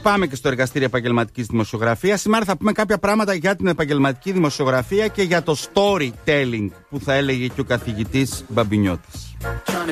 πάμε και στο εργαστήριο επαγγελματικής δημοσιογραφίας. Σήμερα θα πούμε κάποια πράγματα για την επαγγελματική δημοσιογραφία και για το storytelling που θα έλεγε και ο καθηγητής Μπαμπινιώτης.